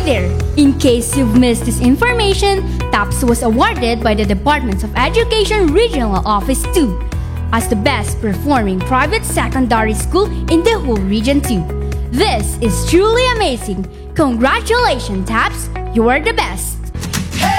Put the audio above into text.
there! In case you've missed this information, TAPS was awarded by the Department of Education Regional Office 2 as the best performing private secondary school in the whole Region 2. This is truly amazing! Congratulations, TAPS! You are the best!